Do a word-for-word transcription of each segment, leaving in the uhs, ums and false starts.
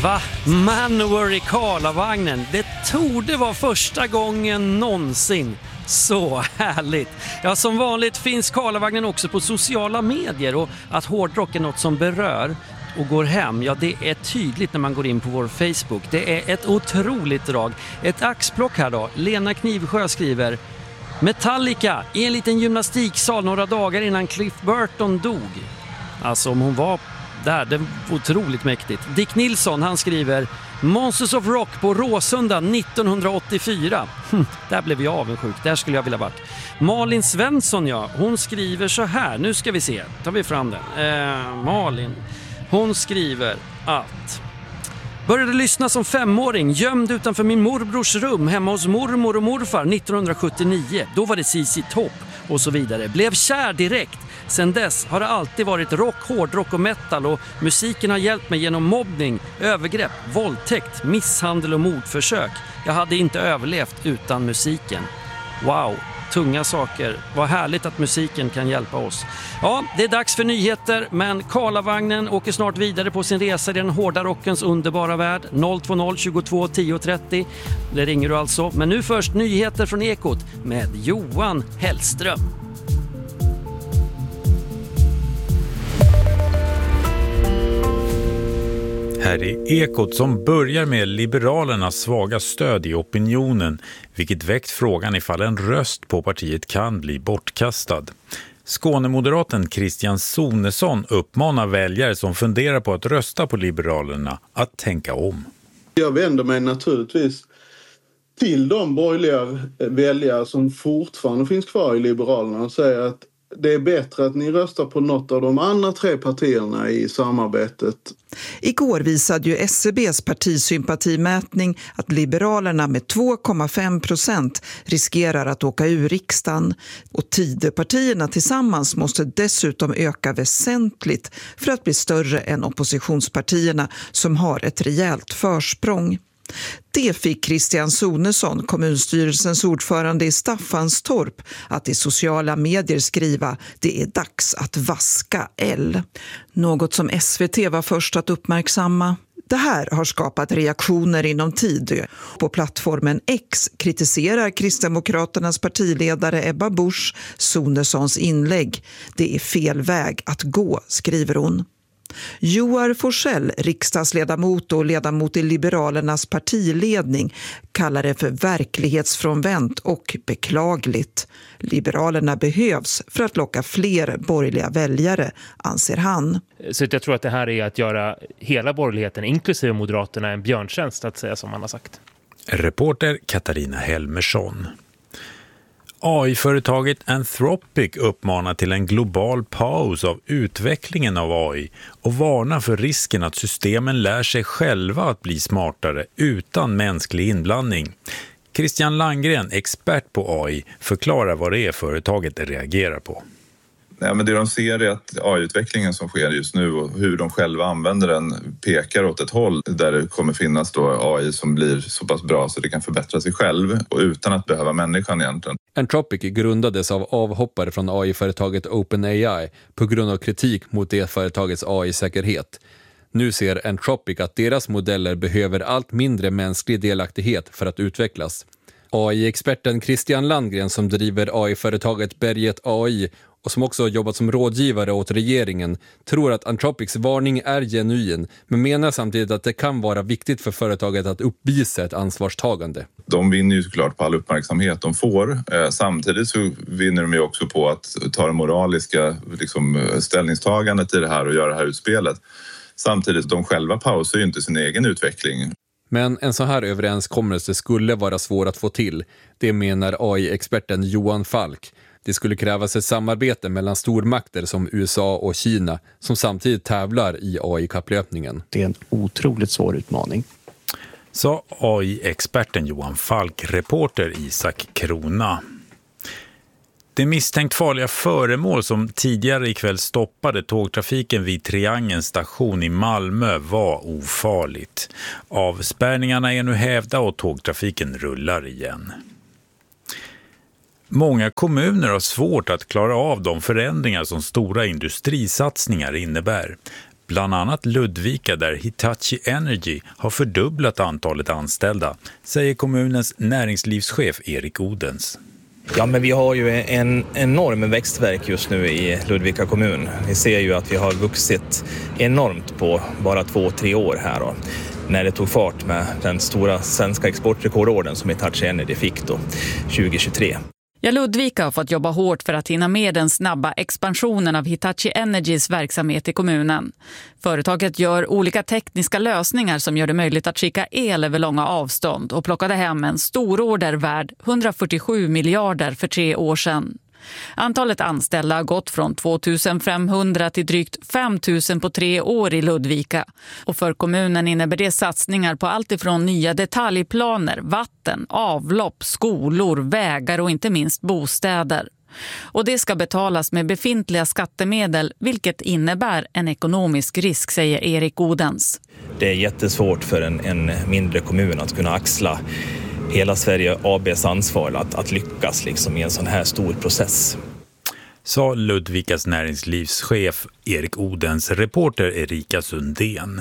Va? Manowar i Karlavagnen. Det torde vara första gången någonsin. Så härligt. Ja, som vanligt finns Karlavagnen också på sociala medier, och att hårdrock är något som berör och går hem, ja, det är tydligt när man går in på vår Facebook. Det är ett otroligt drag. Ett axplock här då. Lena Knivsjö skriver: Metallica i en liten gymnastiksal några dagar innan Cliff Burton dog. Alltså om hon var där, det var otroligt mäktigt. Dick Nilsson, han skriver: Monsters of Rock på Råsunda nittonhundraåttiofyra. Hm, där blev jag avundsjuk, där skulle jag vilja varit. Malin Svensson, ja, hon skriver så här. Nu ska vi se, tar vi fram den. eh, Malin, hon skriver att: började lyssna som femåring, gömd utanför min morbrors rum hemma hos mormor och morfar nittonhundrasjuttionio. Då var det C C Top och så vidare. Blev kär direkt. Sen dess har det alltid varit rock, hårdrock och metal, och musiken har hjälpt mig genom mobbning, övergrepp, våldtäkt, misshandel och mordförsök. Jag hade inte överlevt utan musiken. Wow, tunga saker. Vad härligt att musiken kan hjälpa oss. Ja, det är dags för nyheter, men Karlavagnen åker snart vidare på sin resa i den hårda rockens underbara värld. noll två noll tjugotvå tio trettio. Det ringer du alltså. Men nu först nyheter från Ekot med Johan Hellström. Här är Ekot som börjar med Liberalernas svaga stöd i opinionen, vilket väckt frågan ifall en röst på partiet kan bli bortkastad. Skånemoderaten Christian Sonesson uppmanar väljare som funderar på att rösta på Liberalerna att tänka om. Jag vänder mig naturligtvis till de borgerliga väljare som fortfarande finns kvar i Liberalerna och säger att det är bättre att ni röstar på något av de andra tre partierna i samarbetet. Igår visade ju S C B:s partisympatimätning att Liberalerna med två komma fem procent riskerar att åka ur riksdagen. Och Tidöpartierna tillsammans måste dessutom öka väsentligt för att bli större än oppositionspartierna som har ett rejält försprång. Det fick Christian Sonesson, kommunstyrelsens ordförande i Staffanstorp, att i sociala medier skriva: det är dags att vaska L. Något som S V T var först att uppmärksamma. Det här har skapat reaktioner inom Tidö. På plattformen X kritiserar Kristdemokraternas partiledare Ebba Busch Sonessons inlägg. Det är fel väg att gå, skriver hon. Joar Forsell, riksdagsledamot och ledamot i Liberalernas partiledning, kallar det för verklighetsfrånvänt och beklagligt. Liberalerna behövs för att locka fler borgerliga väljare, anser han. Så jag tror att det här är att göra hela borgerligheten, inklusive Moderaterna, en björntjänst, att säga som man har sagt. Reporter Katarina Helmersson. A I-företaget Anthropic uppmanar till en global paus av utvecklingen av A I och varnar för risken att systemen lär sig själva att bli smartare utan mänsklig inblandning. Christian Langgren, expert på A I, förklarar vad det är företaget reagerar på. Ja, men det de ser är att A I-utvecklingen som sker just nu och hur de själva använder den pekar åt ett håll där det kommer finnas då A I som blir så pass bra så det kan förbättra sig själv och utan att behöva människan egentligen. Anthropic grundades av avhoppare från A I-företaget OpenAI på grund av kritik mot det företagets A I-säkerhet. Nu ser Anthropic att deras modeller behöver allt mindre mänsklig delaktighet för att utvecklas. A I-experten Christian Landgren, som driver A I-företaget Berget A I och som också har jobbat som rådgivare åt regeringen, tror att Anthropics varning är genuin, men menar samtidigt att det kan vara viktigt för företaget att uppvisa ett ansvarstagande. De vinner ju såklart på all uppmärksamhet de får. Eh, samtidigt så vinner de ju också på att ta det moraliska liksom, ställningstagandet i det här och göra det här utspelet. Samtidigt, de själva pausar ju inte sin egen utveckling. Men en så här överenskommelse skulle vara svår att få till. Det menar A I-experten Johan Falk. Det skulle krävas ett samarbete mellan stormakter som U S A och Kina som samtidigt tävlar i A I-kapplöpningen. Det är en otroligt svår utmaning. Sa A I-experten Johan Falk, reporter Isak Krona. Det misstänkt farliga föremål som tidigare ikväll stoppade tågtrafiken vid Triangelns station i Malmö var ofarligt. Avspärrningarna är nu hävda och tågtrafiken rullar igen. Många kommuner har svårt att klara av de förändringar som stora industrisatsningar innebär. Bland annat Ludvika där Hitachi Energy har fördubblat antalet anställda, säger kommunens näringslivschef Erik Odens. Ja, men vi har ju en enorm växtverk just nu i Ludvika kommun. Vi ser ju att vi har vuxit enormt på bara två, tre år här då. När det tog fart med den stora svenska exportrekordorden som Hitachi Energy fick då tjugohundratjugotre. Ja, Ludvika har fått jobba hårt för att hinna med den snabba expansionen av Hitachi Energys verksamhet i kommunen. Företaget gör olika tekniska lösningar som gör det möjligt att skicka el över långa avstånd och plockade hem en stororder värd hundrafyrtiosju miljarder för tre år sedan. Antalet anställda har gått från två tusen femhundra till drygt fem tusen på tre år i Ludvika. Och för kommunen innebär det satsningar på allt ifrån nya detaljplaner, vatten, avlopp, skolor, vägar och inte minst bostäder. Och det ska betalas med befintliga skattemedel, vilket innebär en ekonomisk risk, säger Erik Odens. Det är jättesvårt för en, en mindre kommun att kunna axla hela Sverige A B:s ansvar att, att lyckas liksom i en sån här stor process. Sa Ludvikas näringslivschef Erik Odens, reporter Erika Sundén.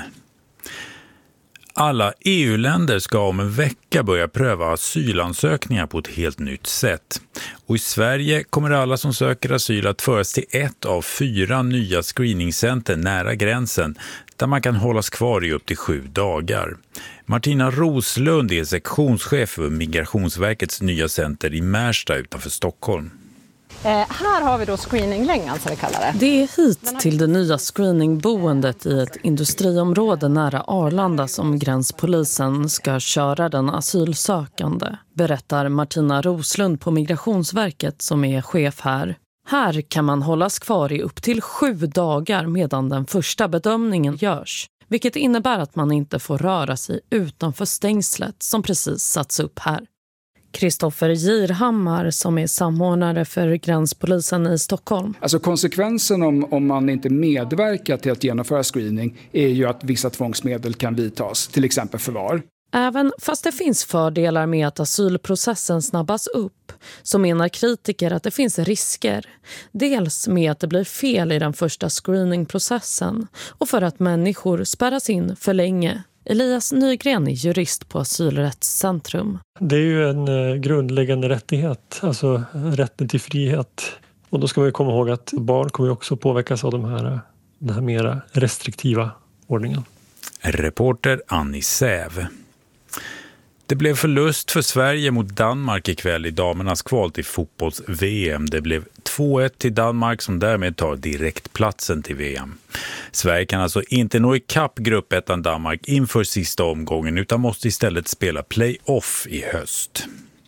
Alla E U-länder ska om en vecka börja pröva asylansökningar på ett helt nytt sätt. Och i Sverige kommer alla som söker asyl att föras till ett av fyra nya screeningcenter nära gränsen där man kan hållas kvar i upp till sju dagar. Martina Roslund är sektionschef för Migrationsverkets nya center i Märsta utanför Stockholm. Eh, här har vi då screeninglängan som vi kallar det. Det är hit till det nya screeningboendet i ett industriområde nära Arlanda som gränspolisen ska köra den asylsökande, berättar Martina Roslund på Migrationsverket som är chef här. Här kan man hållas kvar i upp till sju dagar medan den första bedömningen görs, vilket innebär att man inte får röra sig utanför stängslet som precis satts upp här. Kristoffer Girhammar som är samordnare för gränspolisen i Stockholm. Alltså konsekvensen om, om man inte medverkar till att genomföra screening är ju att vissa tvångsmedel kan vidtas, till exempel förvar. Även fast det finns fördelar med att asylprocessen snabbas upp så menar kritiker att det finns risker. Dels med att det blir fel i den första screeningprocessen och för att människor spärras in för länge. Elias Nygren är jurist på Asylrättscentrum. Det är ju en eh, grundläggande rättighet, alltså rätten till frihet. Och då ska man ju komma ihåg att barn kommer ju också påverkas av de här, den här mera restriktiva ordningen. Reporter Annie Säv. Det blev förlust för Sverige mot Danmark ikväll i damernas kval till fotbolls-V M. Det blev två ett till Danmark som därmed tar direktplatsen till V M. Sverige kan alltså inte nå ikapp gruppettan Danmark inför sista omgången utan måste istället spela play-off i höst.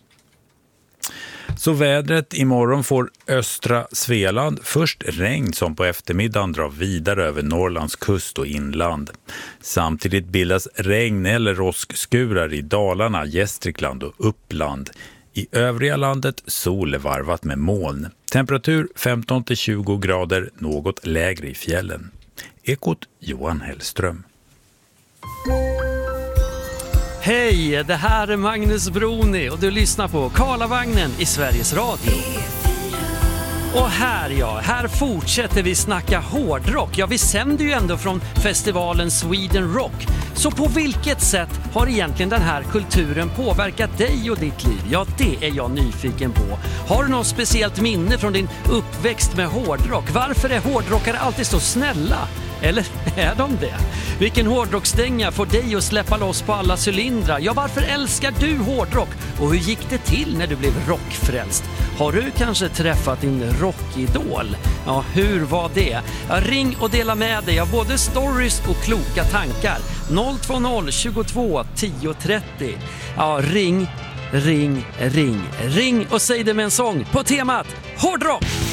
Så vädret imorgon får östra Svealand först regn som på eftermiddagen drar vidare över Norrlands kust och inland. Samtidigt bildas regn eller roskskurar i Dalarna, Gästrikland och Uppland. I övriga landet sol varvat med moln. Temperatur femton till tjugo grader, något lägre i fjällen. Ekot Johan Hellström. Hej, det här är Magnus Broni och du lyssnar på Karlavagnen i Sveriges Radio. Och här ja, här fortsätter vi snacka hårdrock. Ja, vi sänder ju ändå från festivalen Sweden Rock. Så på vilket sätt har egentligen den här kulturen påverkat dig och ditt liv? Ja, det är jag nyfiken på. Har du något speciellt minne från din uppväxt med hårdrock? Varför är hårdrockare alltid så snälla? Eller är de det? Vilken hårdrockstänga får dig att släppa loss på alla cylindrar? Ja, varför älskar du hårdrock? Och hur gick det till när du blev rockfrälst? Har du kanske träffat din rockidol? Ja, hur var det? Ja, ring och dela med dig av både stories och kloka tankar. noll två noll tjugotvå tio trettio. Ja, ring, ring, ring. Ring och säg det med en sång på temat hårdrock!